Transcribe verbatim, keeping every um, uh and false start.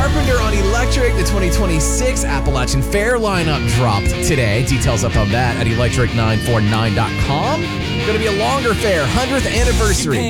Carpenter on Electric. The twenty twenty-six Appalachian Fair lineup dropped today. Details up on that at electric nine four nine dot com. Going to be a longer fair, hundredth anniversary.